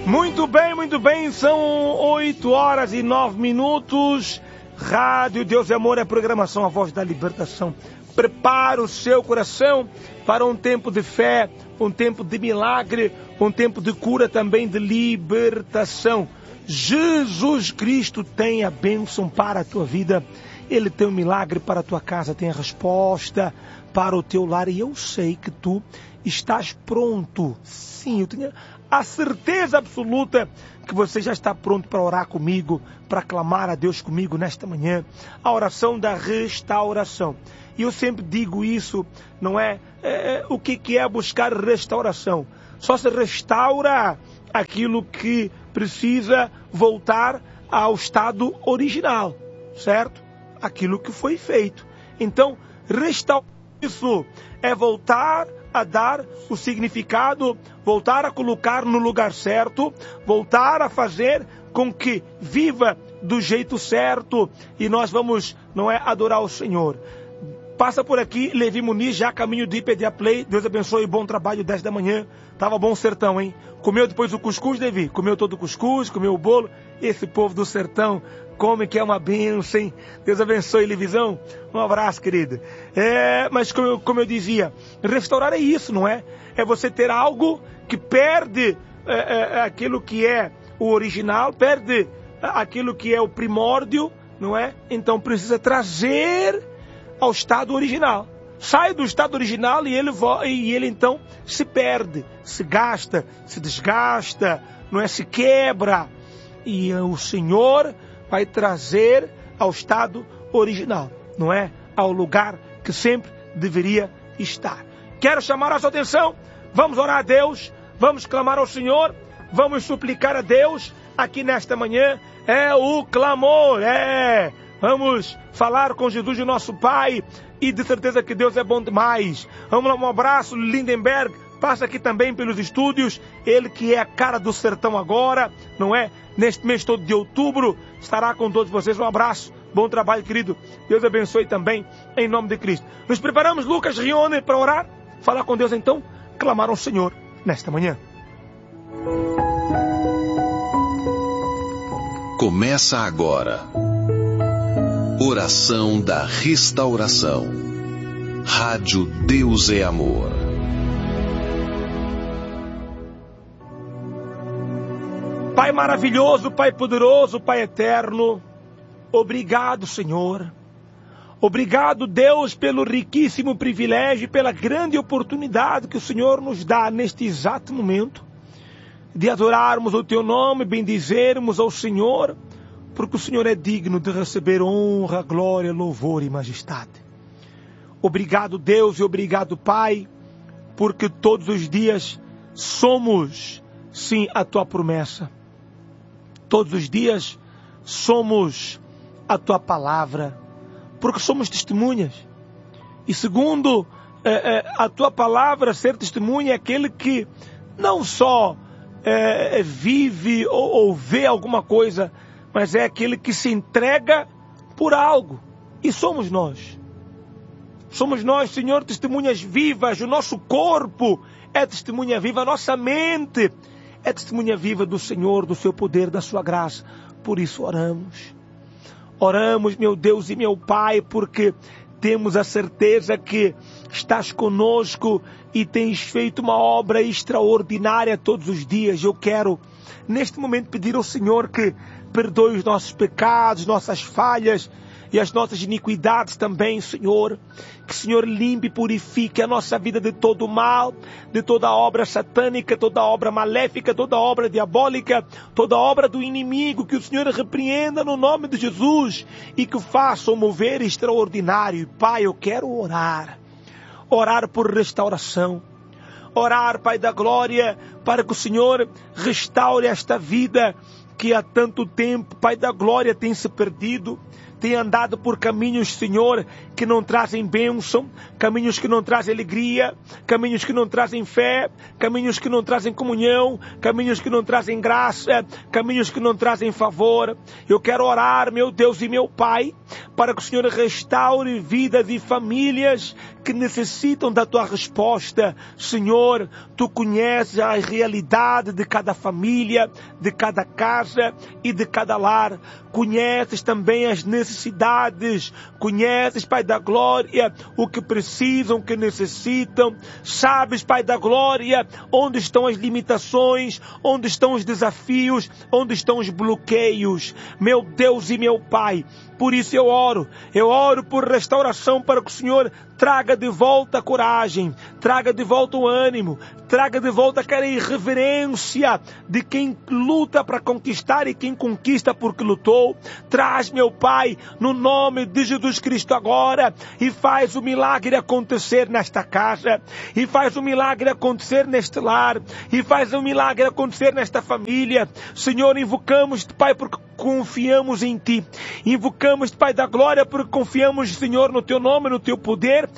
Muito bem, são 8h09. Rádio Deus e Amor é a programação, a voz da libertação. Prepara o seu coração para um tempo de fé, um tempo de milagre, um tempo de cura, também de libertação. Jesus Cristo tem a bênção para a tua vida. Ele tem um milagre para a tua casa, tem a resposta para o teu lar. E eu sei que tu estás pronto. Sim, eu tenho a certeza absoluta que você já está pronto para orar comigo, para clamar a Deus comigo nesta manhã. A oração da restauração. E eu sempre digo isso, não é? O que é buscar restauração? Só se restaura aquilo que precisa voltar ao estado original, certo? Aquilo que foi feito. Então, restaurar isso é voltar a dar o significado, voltar a colocar no lugar certo, voltar a fazer com que viva do jeito certo. E nós vamos, não é, adorar o Senhor. Passa por aqui, Levi Muniz, já a caminho de Pedia Play. Deus abençoe, bom trabalho, 10 da manhã. Tava bom o sertão, hein? Comeu depois o cuscuz, Levi? Comeu todo o cuscuz, comeu o bolo. Esse povo do sertão come que é uma bênção, hein? Deus abençoe, Levizão. Um abraço, querido. Mas como eu dizia, restaurar é isso, não é? É você ter algo que perde aquilo que é o original, perde aquilo que é o primórdio, não é? Então precisa trazer ao estado original. Sai do estado original e ele então se perde, se gasta, se desgasta, não é? Se quebra. E o Senhor vai trazer ao estado original, não é? Ao lugar que sempre deveria estar. Quero chamar a sua atenção. Vamos orar a Deus, vamos clamar ao Senhor, vamos suplicar a Deus aqui nesta manhã. É o clamor, Vamos falar com Jesus, o nosso Pai, e de certeza que Deus é bom demais. Vamos lá, um abraço, Lindenberg, passa aqui também pelos estúdios, ele que é a cara do sertão agora, não é? Neste mês todo de outubro, estará com todos vocês. Um abraço, bom trabalho, querido. Deus abençoe também, em nome de Cristo. Nos preparamos, Lucas Rione, para orar, falar com Deus então, clamar ao Senhor nesta manhã. Começa agora. Oração da Restauração. Rádio Deus é Amor. Pai maravilhoso, Pai poderoso, Pai eterno, obrigado, Senhor. Obrigado, Deus, pelo riquíssimo privilégio, pela grande oportunidade que o Senhor nos dá neste exato momento de adorarmos o Teu nome, bendizermos ao Senhor, porque o Senhor é digno de receber honra, glória, louvor e majestade. Obrigado, Deus, e obrigado, Pai, porque todos os dias somos, sim, a Tua promessa. Todos os dias somos a Tua palavra, porque somos testemunhas. E segundo a Tua palavra, ser testemunha é aquele que não só vive ou vê alguma coisa, mas é aquele que se entrega por algo. E somos nós. Somos nós, Senhor, testemunhas vivas. O nosso corpo é testemunha viva. A nossa mente é testemunha viva do Senhor, do Seu poder, da Sua graça. Por isso oramos. Oramos, meu Deus e meu Pai, porque temos a certeza que estás conosco e tens feito uma obra extraordinária todos os dias. Eu quero, neste momento, pedir ao Senhor que perdoe os nossos pecados, nossas falhas e as nossas iniquidades também, Senhor. Que o Senhor limpe e purifique a nossa vida de todo o mal, de toda obra satânica, toda obra maléfica, toda obra diabólica, toda obra do inimigo. Que o Senhor repreenda no nome de Jesus e que faça um mover extraordinário. Pai, eu quero orar por restauração. Orar, Pai da glória, para que o Senhor restaure esta vida que há tanto tempo, Pai da glória, tem se perdido, tem andado por caminhos, Senhor, que não trazem bênção, caminhos que não trazem alegria, caminhos que não trazem fé, caminhos que não trazem comunhão, caminhos que não trazem graça, caminhos que não trazem favor. Eu quero orar, meu Deus e meu Pai, para que o Senhor restaure vidas e famílias que necessitam da Tua resposta. Senhor, Tu conheces a realidade de cada família, de cada casa e de cada lar. Conheces também as necessidades. Conheces, Pai da glória, o que precisam, o que necessitam. Sabes, Pai da glória, onde estão as limitações, onde estão os desafios, onde estão os bloqueios. Meu Deus e meu Pai, por isso eu oro por restauração, para que o Senhor traga de volta a coragem, traga de volta o ânimo, traga de volta aquela irreverência de quem luta para conquistar e quem conquista porque lutou. Traz, meu Pai, no nome de Jesus Cristo agora, e faz o milagre acontecer nesta casa, e faz o milagre acontecer neste lar, e faz o milagre acontecer nesta família. Senhor, invocamos-te, Pai, porque confiamos em Ti. Invocamos-te, Pai da glória, porque confiamos, Senhor, no Teu nome, no Teu poder,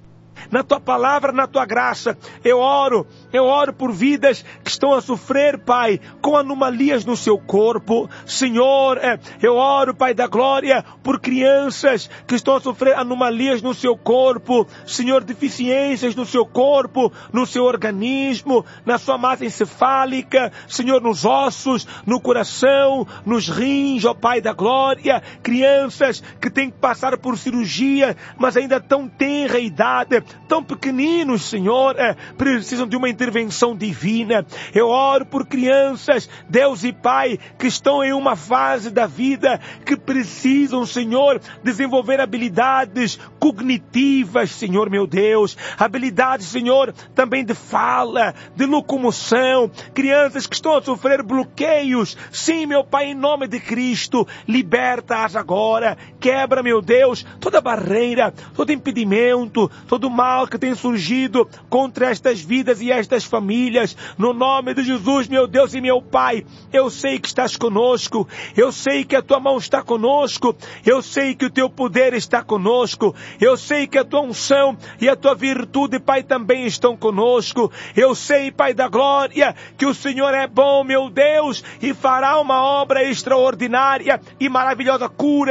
na Tua palavra, na Tua graça. Eu oro por vidas que estão a sofrer, Pai, com anomalias no seu corpo. Senhor, eu oro, Pai da glória, por crianças que estão a sofrer anomalias no seu corpo. Senhor, deficiências no seu corpo, no seu organismo, na sua massa encefálica, Senhor, nos ossos, no coração, nos rins, ó Pai da glória. Crianças que têm que passar por cirurgia, mas ainda tão tenra idade, tão pequeninos, Senhor, precisam de uma intervenção divina. Eu oro por crianças, Deus e Pai, que estão em uma fase da vida que precisam, Senhor, desenvolver habilidades cognitivas, Senhor meu Deus, habilidades, Senhor, também de fala, de locomoção. Crianças que estão a sofrer bloqueios, sim, meu Pai, em nome de Cristo, liberta-as agora. Quebra, meu Deus, toda barreira, todo impedimento, todo mal que tem surgido contra estas vidas e estas famílias. No nome de Jesus, meu Deus e meu Pai, eu sei que estás conosco, eu sei que a Tua mão está conosco, eu sei que o Teu poder está conosco, eu sei que a Tua unção e a Tua virtude, Pai, também estão conosco. Eu sei, Pai da glória, que o Senhor é bom, meu Deus, e fará uma obra extraordinária e maravilhosa.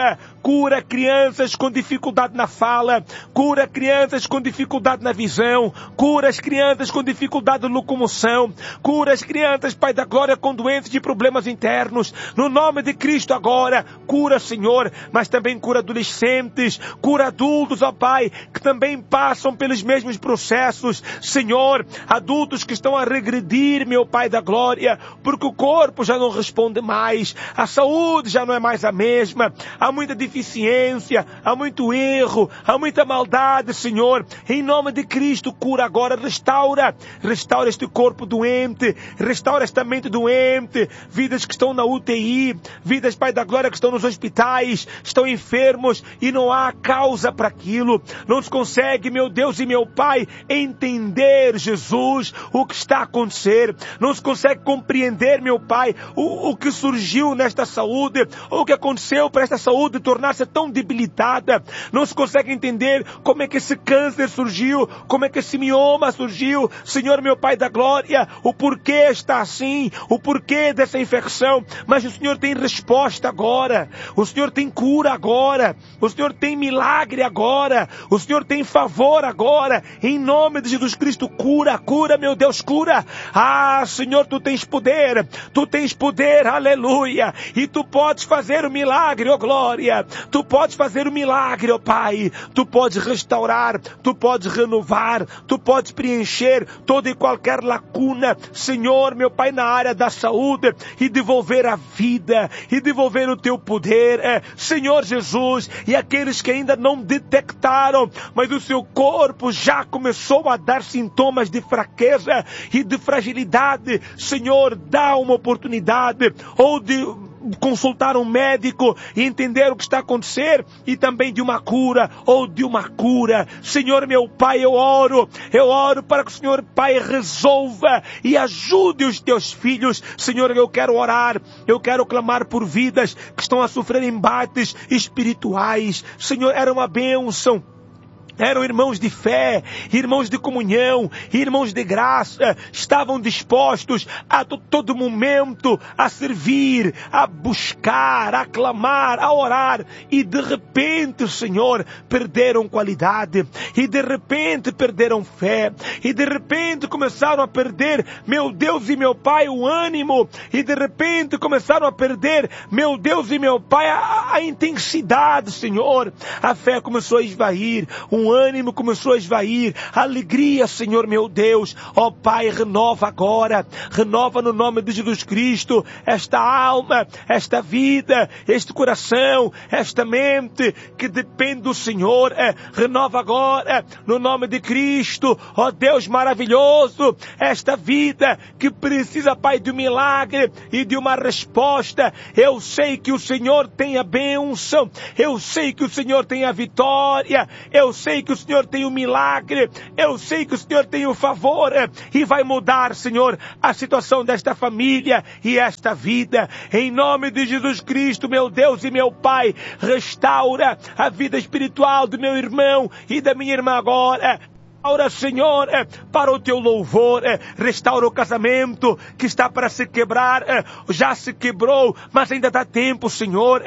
Cura crianças com dificuldade na fala, cura crianças com dificuldade na visão, cura as crianças com dificuldade de locomoção, cura as crianças, Pai da glória, com doenças e problemas internos. No nome de Cristo agora, cura, Senhor, mas também cura adolescentes, cura adultos, ó Pai, que também passam pelos mesmos processos. Senhor, adultos que estão a regredir, meu Pai da glória, porque o corpo já não responde mais, a saúde já não é mais a mesma, há muita deficiência, há muito erro, há muita maldade, Senhor. Em nome de Cristo, cura agora, restaura este corpo doente, restaura esta mente doente, vidas que estão na UTI, vidas, Pai da glória, que estão nos hospitais, estão enfermos e não há causa para aquilo. Não se consegue, meu Deus e meu Pai, entender, Jesus, o que está a acontecer. Não se consegue compreender, meu Pai, o que surgiu nesta saúde, o que aconteceu para esta saúde tornar-se tão debilitada. Não se consegue entender como é que esse câncer surgiu, como é que esse mioma surgiu. Senhor, meu Pai da glória, o porquê está assim, o porquê dessa infecção. Mas o Senhor tem resposta agora, o Senhor tem cura agora, o Senhor tem milagre agora, o Senhor tem favor agora. Em nome de Jesus Cristo, cura, meu Deus, cura. Ah, Senhor, Tu tens poder, aleluia, e Tu podes fazer o milagre, ó glória. Tu podes fazer o milagre, ó Pai. Tu podes restaurar, Tu podes renovar, Tu podes preencher toda e qualquer lacuna, Senhor, meu Pai, na área da saúde, e devolver a vida, e devolver o Teu poder, Senhor Jesus. E aqueles que ainda não detectaram, mas o seu corpo já começou a dar sintomas de fraqueza e de fragilidade, Senhor, dá uma oportunidade, ou de consultar um médico e entender o que está a acontecer, e também de uma cura ou de uma cura. Senhor meu Pai, eu oro para que o Senhor Pai resolva e ajude os teus filhos. Senhor, eu quero orar, eu quero clamar por vidas que estão a sofrer embates espirituais. Senhor, era uma bênção. Eram irmãos de fé, irmãos de comunhão, irmãos de graça, estavam dispostos a todo momento a servir, a buscar, a clamar, a orar, e de repente, Senhor, perderam qualidade, e de repente perderam fé, e de repente começaram a perder, meu Deus e meu Pai, o ânimo, e de repente começaram a perder, meu Deus e meu Pai, a intensidade, Senhor. A fé começou a esvair, o ânimo começou a esvair, a alegria, Senhor meu Deus. Ó Pai, renova agora, renova no nome de Jesus Cristo esta alma, esta vida, este coração, esta mente que depende do Senhor. Renova agora no nome de Cristo, ó Deus maravilhoso, esta vida que precisa, Pai, de um milagre e de uma resposta. Eu sei que o Senhor tem a bênção, eu sei que o Senhor tem a vitória, eu sei que o Senhor tem o milagre, eu sei que o Senhor tem o favor, e vai mudar, Senhor, a situação desta família e esta vida. Em nome de Jesus Cristo, meu Deus e meu Pai, restaura a vida espiritual do meu irmão e da minha irmã agora. Ora, Senhor, para o teu louvor, restaura o casamento que está para se quebrar, já se quebrou, mas ainda dá tempo, Senhor,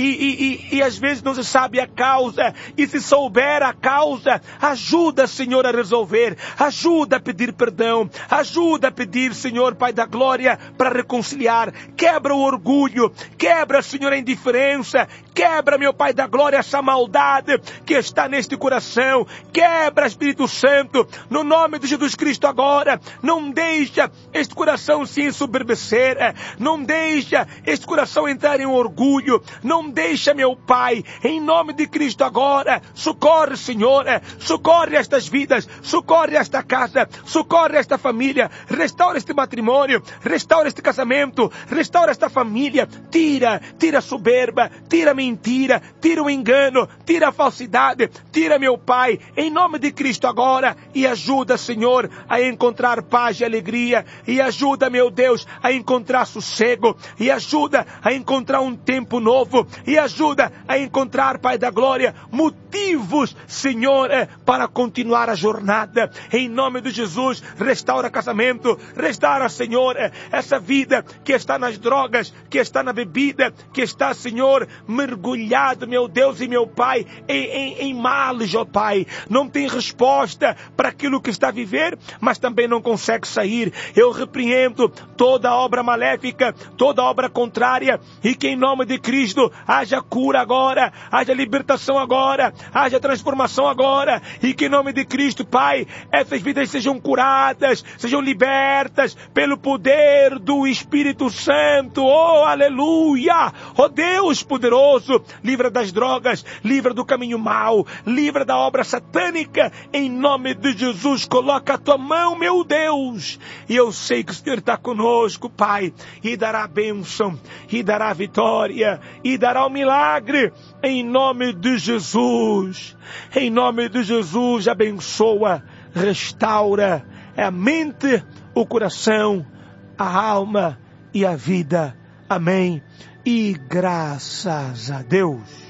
e às vezes não se sabe a causa, e se souber a causa, ajuda, Senhor, a resolver, ajuda a pedir perdão, ajuda a pedir, Senhor, Pai da Glória, para reconciliar, quebra o orgulho, quebra, Senhor, a indiferença, quebra, meu Pai da Glória, essa maldade que está neste coração, quebra, Espírito Santo, no nome de Jesus Cristo agora. Não deixa este coração se ensoberbecer, não deixa este coração entrar em orgulho, não deixa, meu Pai, em nome de Cristo agora. Socorre, Senhor, socorre estas vidas, socorre esta casa, socorre esta família, restaura este matrimônio, restaura este casamento, restaura esta família, tira a soberba, tira a mentira, tira o engano, tira a falsidade, tira, meu Pai, em nome de Cristo agora, e ajuda, Senhor, a encontrar paz e alegria, e ajuda, meu Deus, a encontrar sossego, e ajuda a encontrar um tempo novo, e ajuda a encontrar, Pai da Glória, motivos, Senhor, para continuar a jornada. Em nome de Jesus, restaura casamento, restaura, Senhor, essa vida que está nas drogas, que está na bebida, que está, Senhor, mergulhado, meu Deus e meu Pai, em males, ó Pai. Não tem resposta para aquilo que está a viver, mas também não consegue sair. Eu repreendo toda obra maléfica, toda obra contrária, e que em nome de Cristo haja cura agora, haja libertação agora, haja transformação agora, e que em nome de Cristo, Pai, essas vidas sejam curadas, sejam libertas pelo poder do Espírito Santo. Oh, aleluia! Oh Deus poderoso, livra das drogas, livra do caminho mau, livra da obra satânica, em nome de Jesus. Coloca a tua mão, meu Deus, e eu sei que o Senhor está conosco, Pai, e dará a bênção, e dará a vitória, e dará o milagre, em nome de Jesus. Em nome de Jesus, abençoa, restaura a mente, o coração, a alma e a vida. Amém. E graças a Deus.